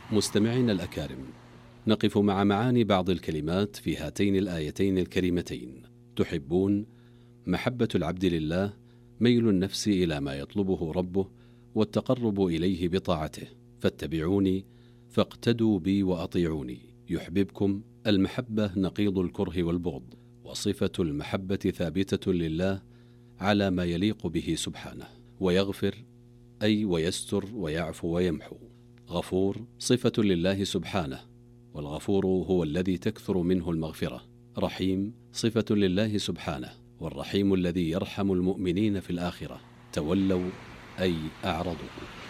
مستمعينا الأكارم، نقف مع معاني بعض الكلمات في هاتين الآيتين الكريمتين. تحبون، محبة العبد لله، ميل النفس إلى ما يطلبه ربه والتقرب إليه بطاعته. فاتبعوني فاقتدوا بي وأطيعوني يحببكم. المحبة نقيض الكره والبغض، وصفة المحبة ثابتة لله على ما يليق به سبحانه. ويغفر أي ويستر ويعفو ويمحو. غفور صفة لله سبحانه، والغفور هو الذي تكثر منه المغفرة. رحيم صفة لله سبحانه، والرحيم الذي يرحم المؤمنين في الآخرة. تولوا أي أعرضوا.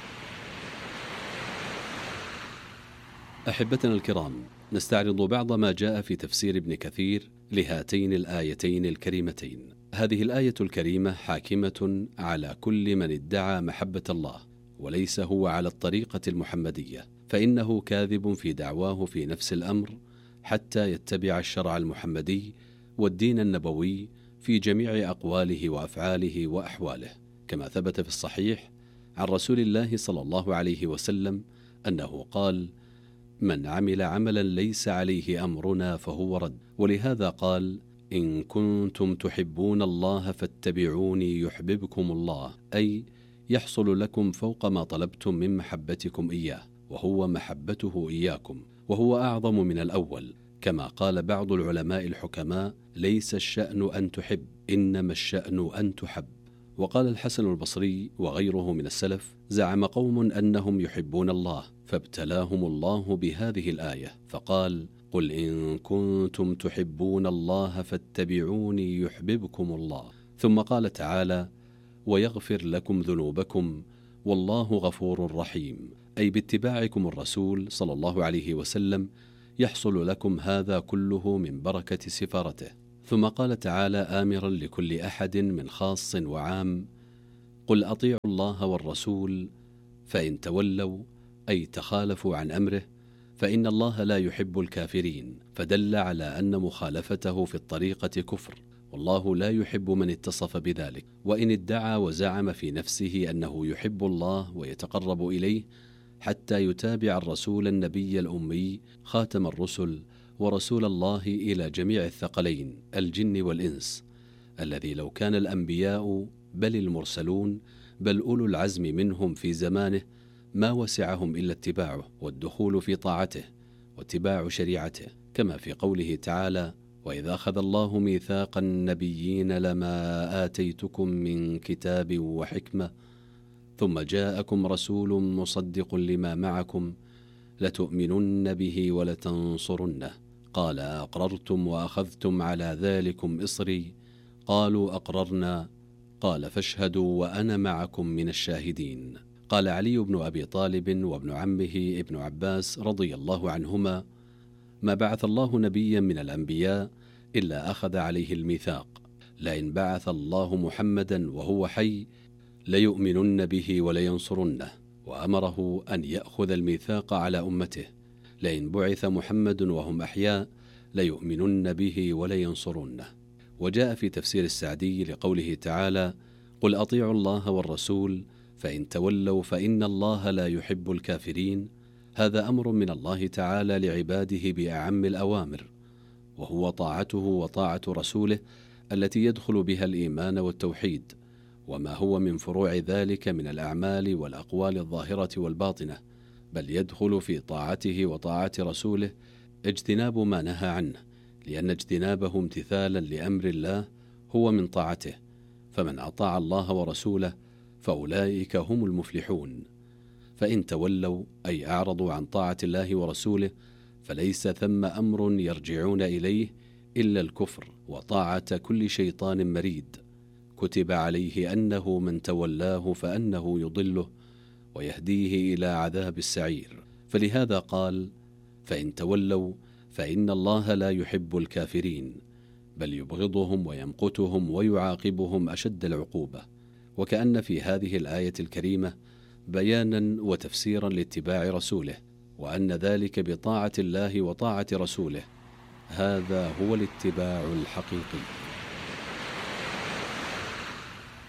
أحبتنا الكرام، نستعرض بعض ما جاء في تفسير ابن كثير لهاتين الآيتين الكريمتين. هذه الآية الكريمة حاكمة على كل من ادعى محبة الله وليس هو على الطريقة المحمدية، فإنه كاذب في دعواه في نفس الأمر حتى يتبع الشرع المحمدي والدين النبوي في جميع أقواله وأفعاله وأحواله، كما ثبت في الصحيح عن رسول الله صلى الله عليه وسلم أنه قال: من عمل عملا ليس عليه أمرنا فهو رد. ولهذا قال: إن كنتم تحبون الله فاتبعوني يحببكم الله، أي يحصل لكم فوق ما طلبتم من محبتكم إياه، وهو محبته إياكم، وهو أعظم من الأول. كما قال بعض العلماء الحكماء: ليس الشأن أن تحب، إنما الشأن أن تحب. وقال الحسن البصري وغيره من السلف: زعم قوم أنهم يحبون الله فابتلاهم الله بهذه الآية فقال: قل إن كنتم تحبون الله فاتبعوني يحببكم الله. ثم قال تعالى: ويغفر لكم ذنوبكم والله غفور رحيم، أي باتباعكم الرسول صلى الله عليه وسلم يحصل لكم هذا كله من بركة سفارته. ثم قال تعالى آمرا لكل أحد من خاص وعام: قل أطيعوا الله والرسول فإن تولوا، أي تخالفوا عن أمره، فإن الله لا يحب الكافرين، فدل على أن مخالفته في الطريقة كفر، والله لا يحب من اتصف بذلك. وإن ادعى وزعم في نفسه أنه يحب الله ويتقرب إليه حتى يتابع الرسول النبي الأمي خاتم الرسل ورسول الله إلى جميع الثقلين الجن والإنس، الذي لو كان الأنبياء بل المرسلون بل أولو العزم منهم في زمانه ما وسعهم إلا اتباعه والدخول في طاعته واتباع شريعته، كما في قوله تعالى: وإذا أخذ الله ميثاق النبيين لما آتيتكم من كتاب وحكمة ثم جاءكم رسول مصدق لما معكم لتؤمنن به ولتنصرنه، قال أقررتم وأخذتم على ذلكم إصري، قالوا أقررنا، قال فاشهدوا وأنا معكم من الشاهدين. قال علي بن أبي طالب وابن عمه ابن عباس رضي الله عنهما: ما بعث الله نبيا من الأنبياء إلا أخذ عليه الميثاق، لئن بعث الله محمدا وهو حي ليؤمنن به ولينصرنه، وأمره أن يأخذ الميثاق على أمته، لئن بعث محمد وهم أحياء ليؤمنن به ولينصرنه. وجاء في تفسير السعدي لقوله تعالى: قل أطيعوا الله والرسول فإن تولوا فإن الله لا يحب الكافرين، هذا أمر من الله تعالى لعباده بأعم الأوامر، وهو طاعته وطاعة رسوله التي يدخل بها الإيمان والتوحيد، وما هو من فروع ذلك من الأعمال والأقوال الظاهرة والباطنة، بل يدخل في طاعته وطاعة رسوله اجتناب ما نهى عنه، لأن اجتنابه امتثالا لأمر الله هو من طاعته، فمن أطاع الله ورسوله فأولئك هم المفلحون. فإن تولوا أي أعرضوا عن طاعة الله ورسوله فليس ثم أمر يرجعون إليه إلا الكفر وطاعة كل شيطان مريد كتب عليه أنه من تولاه فأنه يضله ويهديه إلى عذاب السعير. فلهذا قال: فإن تولوا فإن الله لا يحب الكافرين، بل يبغضهم ويمقتهم ويعاقبهم أشد العقوبة. وكأن في هذه الآية الكريمة بيانا وتفسيرا لاتباع رسوله، وأن ذلك بطاعة الله وطاعة رسوله، هذا هو الاتباع الحقيقي.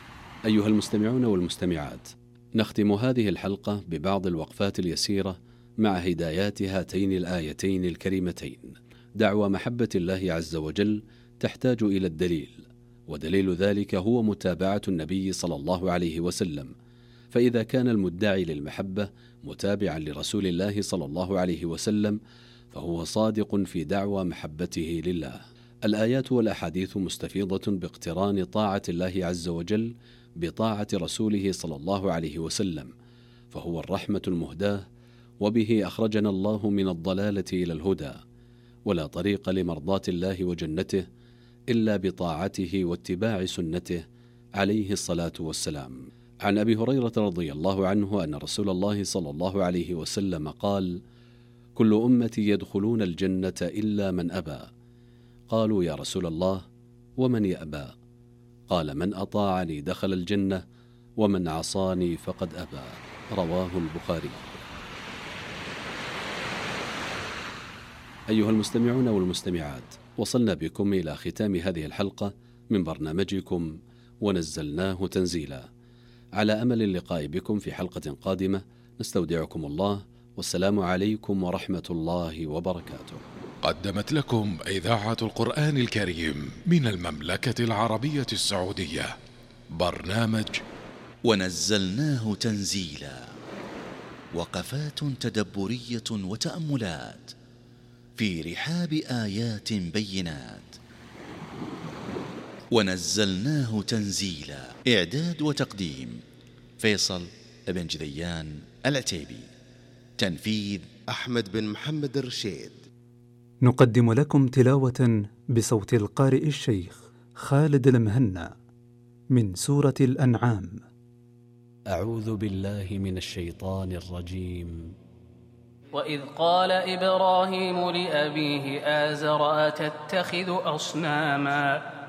أيها المستمعون والمستمعات، نختم هذه الحلقة ببعض الوقفات اليسيرة مع هدايات هاتين الآيتين الكريمتين. دعوى محبة الله عز وجل تحتاج إلى الدليل، ودليل ذلك هو متابعة النبي صلى الله عليه وسلم، فإذا كان المدعي للمحبة متابعا لرسول الله صلى الله عليه وسلم فهو صادق في دعوى محبته لله. الآيات والأحاديث مستفيضة باقتران طاعة الله عز وجل بطاعة رسوله صلى الله عليه وسلم، فهو الرحمة المهداة، وبه أخرجنا الله من الضلالة إلى الهدى، ولا طريق لمرضاة الله وجنته إلا بطاعته واتباع سنته عليه الصلاة والسلام. عن أبي هريرة رضي الله عنه أن رسول الله صلى الله عليه وسلم قال: كل أمتي يدخلون الجنة إلا من أبى. قالوا: يا رسول الله، ومن يأبى؟ قال: من أطاعني دخل الجنة، ومن عصاني فقد أبى. رواه البخاري. أيها المستمعون والمستمعات، وصلنا بكم إلى ختام هذه الحلقة من برنامجكم ونزلناه تنزيلا، على أمل اللقاء بكم في حلقة قادمة. نستودعكم الله، والسلام عليكم ورحمة الله وبركاته. قدمت لكم إذاعة القرآن الكريم من المملكة العربية السعودية برنامج ونزلناه تنزيلا، وقفات تدبرية وتأملات في رحاب آيات بينات. ونزلناه تنزيلا، إعداد وتقديم فيصل بن جذيان العتيبي، تنفيذ أحمد بن محمد الرشيد. نقدم لكم تلاوة بصوت القارئ الشيخ خالد المهنا من سورة الأنعام. أعوذ بالله من الشيطان الرجيم. وإذ قال إبراهيم لأبيه آزر أتتخذ أصناما